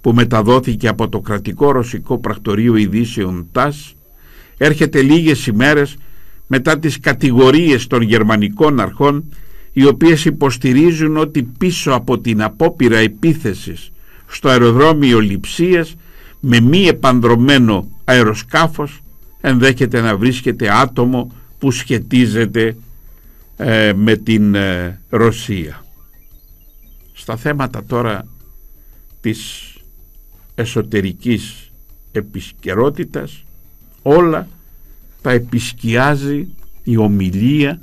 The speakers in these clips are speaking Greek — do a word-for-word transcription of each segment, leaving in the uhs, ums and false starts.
που μεταδόθηκε από το κρατικό ρωσικό πρακτορείο ειδήσεων ΤΑΣ έρχεται λίγες ημέρες μετά τις κατηγορίες των γερμανικών αρχών, οι οποίες υποστηρίζουν ότι πίσω από την απόπειρα επίθεσης στο αεροδρόμιο Λειψίας με μη επανδρωμένο αεροσκάφος ενδέχεται να βρίσκεται άτομο που σχετίζεται ε, με την ε, Ρωσία. Στα θέματα τώρα της εσωτερικής επικαιρότητας όλα τα επισκιάζει η ομιλία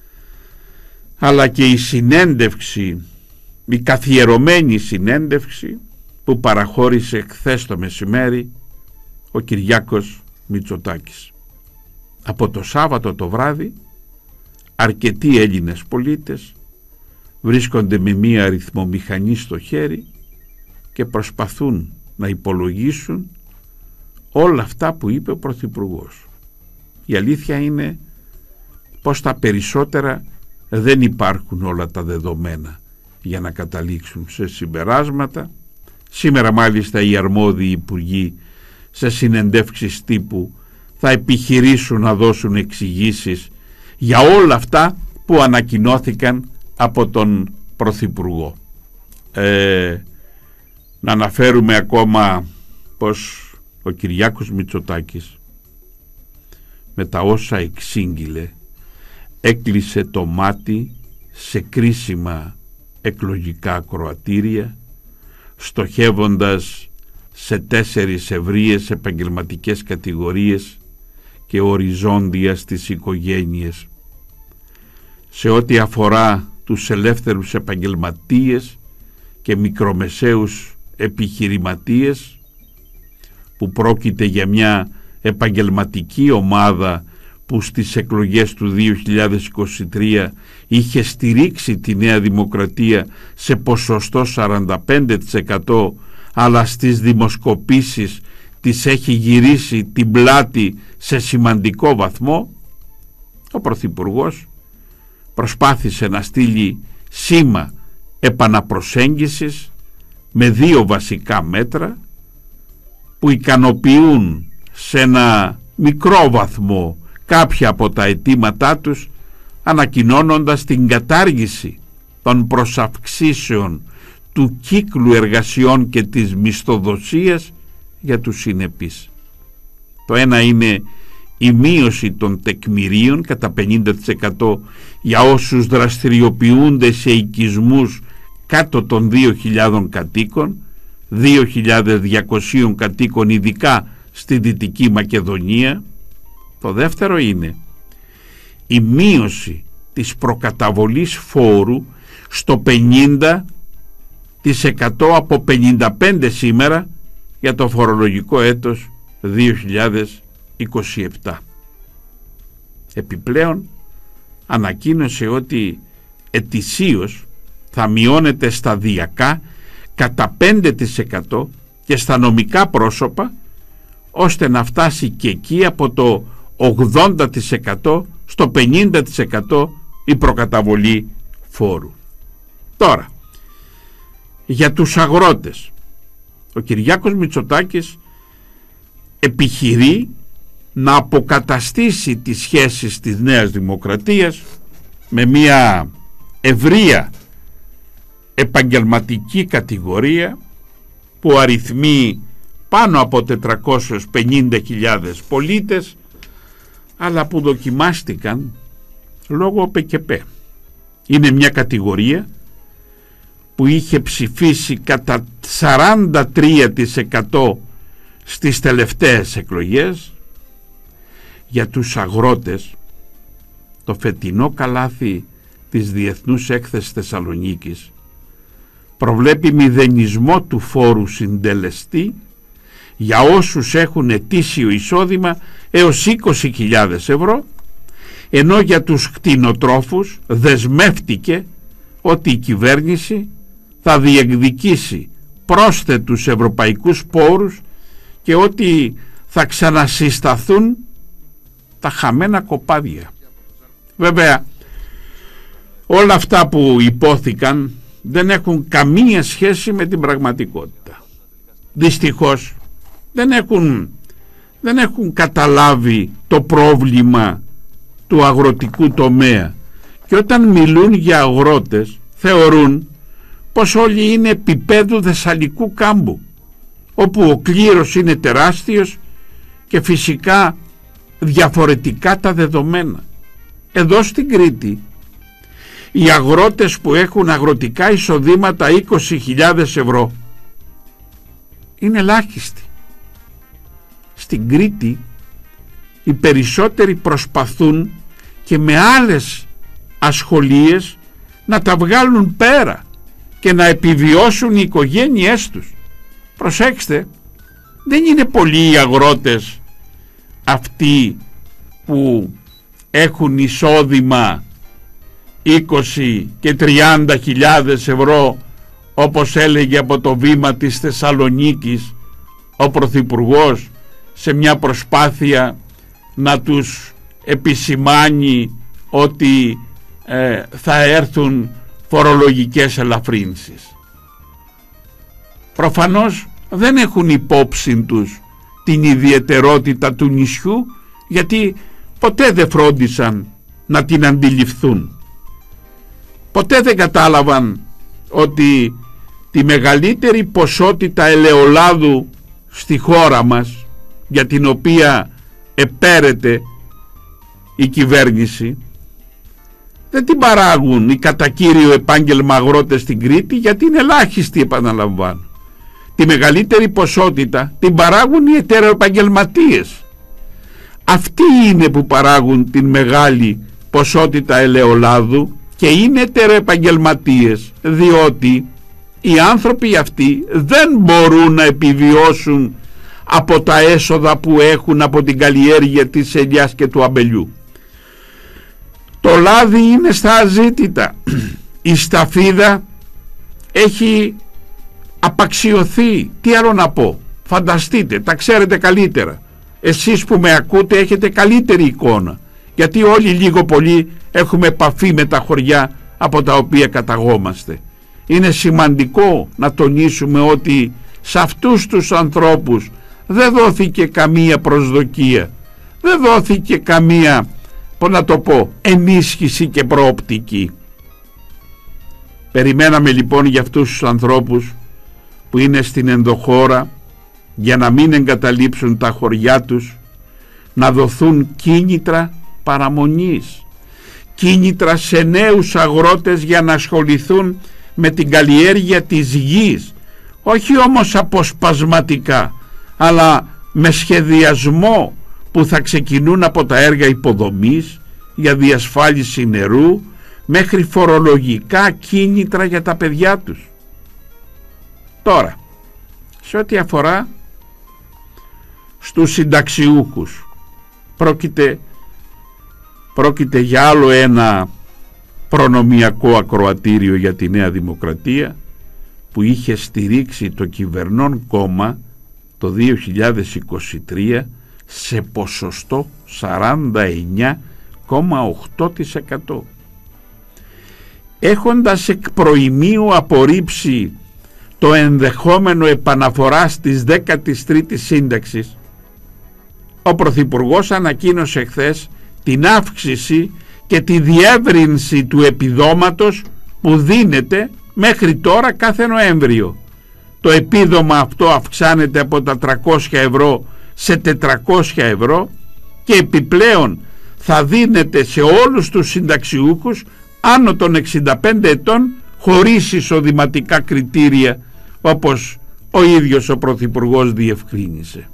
αλλά και η συνέντευξη, η καθιερωμένη συνέντευξη που παραχώρησε χθες το μεσημέρι ο Κυριάκος Μητσοτάκης. Από το Σάββατο το βράδυ αρκετοί Έλληνες πολίτες βρίσκονται με μία αριθμομηχανή στο χέρι και προσπαθούν να υπολογίσουν όλα αυτά που είπε ο Πρωθυπουργός. Η αλήθεια είναι πως τα περισσότερα δεν υπάρχουν όλα τα δεδομένα για να καταλήξουν σε συμπεράσματα. Σήμερα μάλιστα οι αρμόδιοι υπουργοί σε συνεντεύξεις τύπου θα επιχειρήσουν να δώσουν εξηγήσεις για όλα αυτά που ανακοινώθηκαν από τον Πρωθυπουργό. Ε, να αναφέρουμε ακόμα πως ο Κυριάκος Μητσοτάκης με τα όσα εξήγηλε έκλεισε το μάτι σε κρίσιμα εκλογικά ακροατήρια, στοχεύοντας σε τέσσερις ευρείες επαγγελματικές κατηγορίες και οριζόντια στις οικογένειες. Σε ό,τι αφορά τους ελεύθερους επαγγελματίες και μικρομεσαίους επιχειρηματίες, που πρόκειται για μια επαγγελματική ομάδα που στις εκλογές του δύο χιλιάδες είκοσι τρία είχε στηρίξει τη Νέα Δημοκρατία σε ποσοστό σαράντα πέντε τοις εκατό, αλλά στις δημοσκοπήσεις της έχει γυρίσει την πλάτη σε σημαντικό βαθμό, ο Πρωθυπουργός προσπάθησε να στείλει σήμα επαναπροσέγγισης με δύο βασικά μέτρα που ικανοποιούν σε ένα μικρό βαθμό κάποια από τα αιτήματά τους, ανακοινώνοντας την κατάργηση των προσαυξήσεων του κύκλου εργασιών και της μισθοδοσίας για τους συνεπείς. Το ένα είναι η μείωση των τεκμηρίων κατά πενήντα τοις εκατό για όσους δραστηριοποιούνται σε οικισμούς κάτω των δύο χιλιάδων κατοίκων, δύο χιλιάδες διακόσιους κατοίκων ειδικά στη Δυτική Μακεδονία. Το δεύτερο είναι η μείωση της προκαταβολής φόρου στο πενήντα τοις εκατό από πενήντα πέντε τοις εκατό σήμερα για το φορολογικό έτος δύο χιλιάδες είκοσι επτά. Επιπλέον ανακοίνωσε ότι ετησίως θα μειώνεται σταδιακά κατά πέντε τοις εκατό και στα νομικά πρόσωπα, ώστε να φτάσει και εκεί από το ογδόντα τοις εκατό στο πενήντα τοις εκατό η προκαταβολή φόρου. Τώρα, για τους αγρότες, ο Κυριάκος Μητσοτάκης επιχειρεί να αποκαταστήσει τις σχέσεις της Νέας Δημοκρατίας με μια ευρεία επαγγελματική κατηγορία που αριθμεί πάνω από τετρακόσιες πενήντα χιλιάδες πολίτες, αλλά που δοκιμάστηκαν λόγω ΠΚΠ. Είναι μια κατηγορία που είχε ψηφίσει κατά σαράντα τρία τοις εκατό στις τελευταίες εκλογές. Για τους αγρότες, το φετινό καλάθι της Διεθνούς Έκθεσης Θεσσαλονίκης προβλέπει μηδενισμό του φόρου συντελεστή για όσους έχουν ετήσιο εισόδημα έως είκοσι χιλιάδες ευρώ, ενώ για τους κτηνοτρόφους δεσμεύτηκε ότι η κυβέρνηση θα διεκδικήσει πρόσθετους ευρωπαϊκούς πόρους και ότι θα ξανασυσταθούν τα χαμένα κοπάδια. Βέβαια, όλα αυτά που υπόθηκαν δεν έχουν καμία σχέση με την πραγματικότητα. δυστυχώς δεν έχουν, δεν έχουν καταλάβει το πρόβλημα του αγροτικού τομέα, και όταν μιλούν για αγρότες θεωρούν πως όλοι είναι επίπεδου Θεσσαλικού κάμπου, όπου ο κλήρος είναι τεράστιος και φυσικά διαφορετικά τα δεδομένα. Εδώ στην Κρήτη οι αγρότες που έχουν αγροτικά εισοδήματα είκοσι χιλιάδες ευρώ είναι ελάχιστοι. Στην Κρήτη οι περισσότεροι προσπαθούν και με άλλες ασχολίες να τα βγάλουν πέρα και να επιβιώσουν οι οικογένειές τους. Προσέξτε, δεν είναι πολλοί οι αγρότες αυτοί που έχουν εισόδημα είκοσι και τριάντα χιλιάδες ευρώ, όπως έλεγε από το βήμα της Θεσσαλονίκης ο Πρωθυπουργός, σε μια προσπάθεια να τους επισημάνει ότι ε, θα έρθουν φορολογικές ελαφρύνσεις. Προφανώς δεν έχουν υπόψη τους την ιδιαιτερότητα του νησιού, γιατί ποτέ δεν φρόντισαν να την αντιληφθούν. Ποτέ δεν κατάλαβαν ότι τη μεγαλύτερη ποσότητα ελαιολάδου στη χώρα μας, για την οποία επέρεται η κυβέρνηση, δεν την παράγουν οι κατά κύριο επάγγελμα αγρότες στην Κρήτη, γιατί είναι ελάχιστοι, επαναλαμβάνω. Τη μεγαλύτερη ποσότητα την παράγουν οι εταιρεοεπαγγελματίες. Αυτοί είναι που παράγουν την μεγάλη ποσότητα ελαιολάδου και είναι εταιρεοεπαγγελματίες, διότι οι άνθρωποι αυτοί δεν μπορούν να επιβιώσουν από τα έσοδα που έχουν από την καλλιέργεια της ελιάς και του αμπελιού. Το λάδι είναι στα αζήτητα. Η σταφίδα έχει απαξιωθεί. Τι άλλο να πω? Φανταστείτε, τα ξέρετε καλύτερα. Εσείς που με ακούτε έχετε καλύτερη εικόνα, γιατί όλοι λίγο πολύ έχουμε επαφή με τα χωριά από τα οποία καταγόμαστε. Είναι σημαντικό να τονίσουμε ότι σε αυτούς τους ανθρώπους δεν δόθηκε καμία προσδοκία, δεν δόθηκε καμία, πώς να το πω, ενίσχυση και προοπτική. Περιμέναμε λοιπόν για αυτούς τους ανθρώπους που είναι στην ενδοχώρα, για να μην εγκαταλείψουν τα χωριά τους, να δοθούν κίνητρα παραμονής, κίνητρα σε νέους αγρότες για να ασχοληθούν με την καλλιέργεια της γης, όχι όμως αποσπασματικά, αλλά με σχεδιασμό που θα ξεκινούν από τα έργα υποδομής για διασφάλιση νερού μέχρι φορολογικά κίνητρα για τα παιδιά τους. Τώρα, σε ό,τι αφορά στους συνταξιούχους, πρόκειται, πρόκειται για άλλο ένα προνομιακό ακροατήριο για τη Νέα Δημοκρατία, που είχε στηρίξει το κυβερνών κόμμα το δύο χιλιάδες είκοσι τρία σε ποσοστό σαράντα εννιά κόμμα οκτώ τοις εκατό. Έχοντας εκ προημίου απορρίψει το ενδεχόμενο επαναφοράς της δέκατης τρίτης σύνταξης, ο Πρωθυπουργός ανακοίνωσε χθες την αύξηση και τη διεύρυνση του επιδόματος που δίνεται μέχρι τώρα κάθε Νοέμβριο. Το επίδομα αυτό αυξάνεται από τα τριακόσια ευρώ σε τετρακόσια ευρώ και επιπλέον θα δίνεται σε όλους τους συνταξιούχους άνω των εξήντα πέντε ετών χωρίς εισοδηματικά κριτήρια, όπως ο ίδιος ο Πρωθυπουργός διευκρίνησε.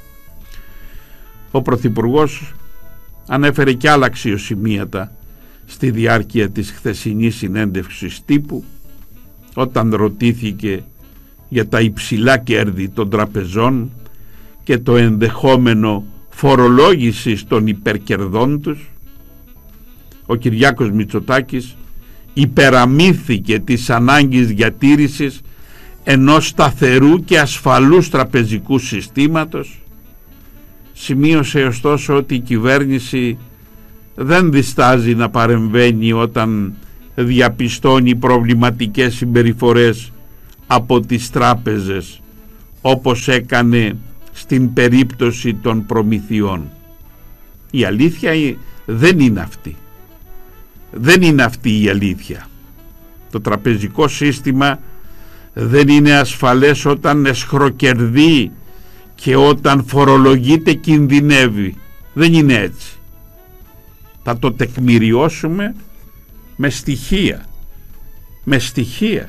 Ο Πρωθυπουργός ανέφερε και άλλα αξιοσημείωτα στη διάρκεια της χθεσινής συνέντευξης τύπου, όταν ρωτήθηκε για τα υψηλά κέρδη των τραπεζών και το ενδεχόμενο φορολόγησης των υπερκερδών τους. Ο Κυριάκος Μητσοτάκης υπεραμείθηκε της ανάγκης διατήρησης ενός σταθερού και ασφαλούς τραπεζικού συστήματος. Σημείωσε ωστόσο ότι η κυβέρνηση δεν διστάζει να παρεμβαίνει όταν διαπιστώνει προβληματικές συμπεριφορές από τις τράπεζες, όπως έκανε στην περίπτωση των προμηθειών. Η αλήθεια δεν είναι αυτή. Δεν είναι αυτή η αλήθεια. Το τραπεζικό σύστημα δεν είναι ασφαλές όταν εσχροκερδεί και όταν φορολογείται κινδυνεύει. Δεν είναι έτσι. Θα το τεκμηριώσουμε με στοιχεία. Με στοιχεία.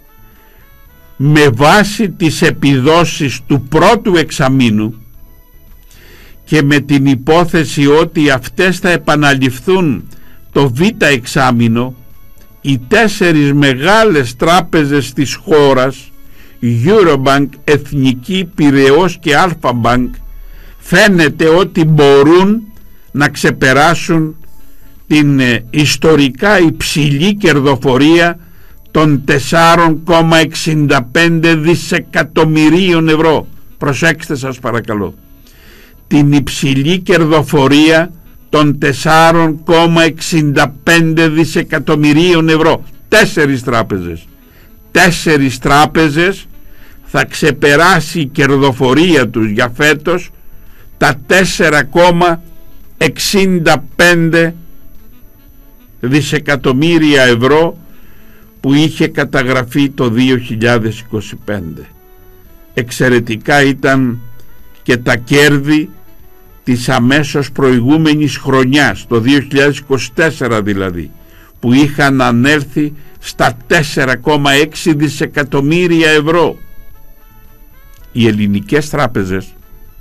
Με βάση τις επιδόσεις του πρώτου εξαμήνου και με την υπόθεση ότι αυτές θα επαναληφθούν το β' εξάμηνο, οι τέσσερις μεγάλες τράπεζες της χώρας, Eurobank, Εθνική, Πειραιώς και Alpha-Bank, φαίνεται ότι μπορούν να ξεπεράσουν την ιστορικά υψηλή κερδοφορία των τέσσερα κόμμα εξήντα πέντε δισεκατομμυρίων ευρώ. Προσέξτε σας παρακαλώ. Την υψηλή κερδοφορία των τέσσερα κόμμα εξήντα πέντε δισεκατομμυρίων ευρώ. Τέσσερις τράπεζες. Τέσσερις τράπεζες θα ξεπεράσει η κερδοφορία τους για φέτος τα τέσσερα κόμμα εξήντα πέντε δισεκατομμύρια ευρώ που είχε καταγραφεί το δύο χιλιάδες είκοσι πέντε. Εξαιρετικά ήταν και τα κέρδη της αμέσως προηγούμενης χρονιάς, το δύο χιλιάδες είκοσι τέσσερα δηλαδή, που είχαν ανέλθει στα τέσσερα κόμμα έξι δισεκατομμύρια ευρώ. Οι ελληνικές τράπεζες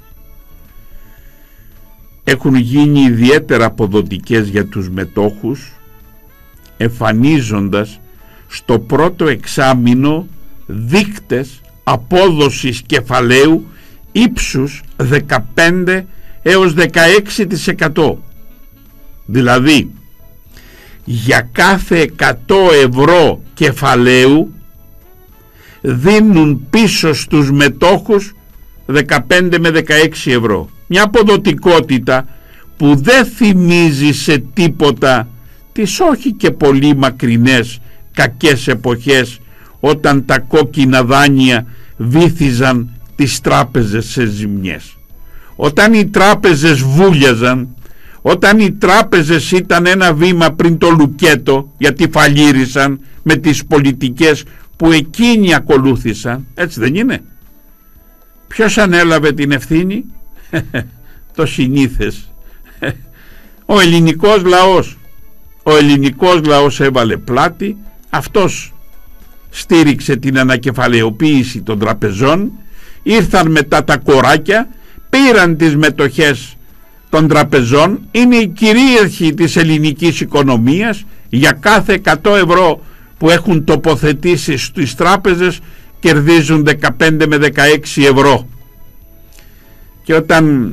έχουν γίνει ιδιαίτερα αποδοτικές για τους μετόχους, εμφανίζοντας στο πρώτο εξάμηνο δείκτες απόδοσης κεφαλαίου ύψους δεκαπέντε έως δεκαέξι τοις εκατό. Δηλαδή για κάθε εκατό ευρώ κεφαλαίου δίνουν πίσω στους μετόχους δεκαπέντε με δεκαέξι ευρώ. Μια αποδοτικότητα που δεν θυμίζει σε τίποτα τις όχι και πολύ μακρινές κακές εποχές, όταν τα κόκκινα δάνεια βύθιζαν τις τράπεζες σε ζημιές. Όταν οι τράπεζες βούλιαζαν, όταν οι τράπεζες ήταν ένα βήμα πριν το λουκέτο, γιατί φαλήρισαν με τις πολιτικές που εκείνοι ακολούθησαν. Έτσι δεν είναι? Ποιος ανέλαβε την ευθύνη? Το συνήθες. Ο ελληνικός λαός. Ο ελληνικός λαός έβαλε πλάτη, αυτός στήριξε την ανακεφαλαιοποίηση των τραπεζών, ήρθαν μετά τα κοράκια, πήραν τις μετοχές των τραπεζών, είναι οι κυρίαρχοι της ελληνικής οικονομίας. Για κάθε εκατό ευρώ που έχουν τοποθετήσει στις τράπεζες κερδίζουν δεκαπέντε με δεκαέξι ευρώ. Και όταν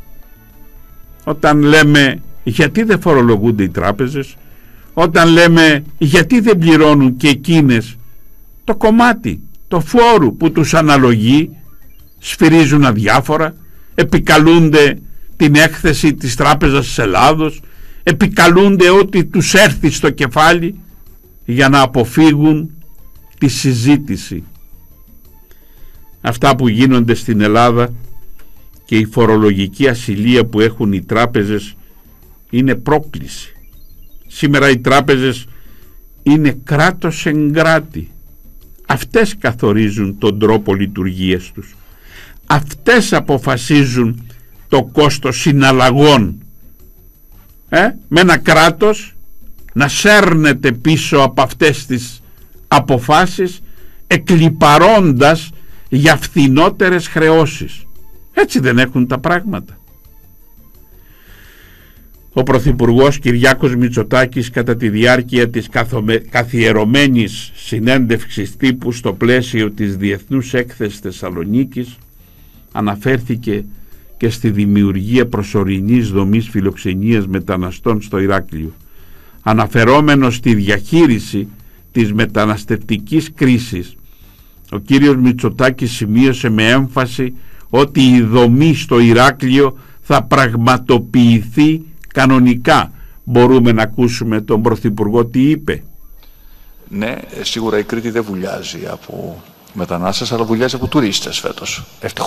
όταν λέμε γιατί δεν φορολογούνται οι τράπεζες, όταν λέμε γιατί δεν πληρώνουν και εκείνες το κομμάτι, το φόρου που τους αναλογεί, σφυρίζουν αδιάφορα, επικαλούνται την έκθεση της Τράπεζας της Ελλάδος, επικαλούνται ό,τι τους έρθει στο κεφάλι για να αποφύγουν τη συζήτηση. Αυτά που γίνονται στην Ελλάδα και η φορολογική ασυλία που έχουν οι τράπεζες είναι πρόκληση. Σήμερα οι τράπεζες είναι κράτος εν κράτη. Αυτές καθορίζουν τον τρόπο λειτουργίας τους. Αυτές αποφασίζουν το κόστος συναλλαγών. Ε, με ένα κράτος να σέρνεται πίσω από αυτές τις αποφάσεις, εκλιπαρώντας για φθηνότερες χρεώσεις. Έτσι δεν έχουν τα πράγματα. Ο Πρωθυπουργός Κυριάκος Μητσοτάκης, κατά τη διάρκεια της καθιερωμένης συνέντευξης τύπου στο πλαίσιο της Διεθνούς Έκθεσης Θεσσαλονίκης, αναφέρθηκε και στη δημιουργία προσωρινής δομής φιλοξενίας μεταναστών στο Ηράκλειο. Αναφερόμενος στη διαχείριση της μεταναστευτικής κρίσης, ο κύριος Μητσοτάκης σημείωσε με έμφαση ότι η δομή στο Ηράκλειο θα πραγματοποιηθεί κανονικά. Μπορούμε να ακούσουμε τον Πρωθυπουργό τι είπε? Ναι, σίγουρα η Κρήτη δεν βουλιάζει από μετανάστες, αλλά βουλιάζει από τουρίστες φέτος. Ευτυχώς.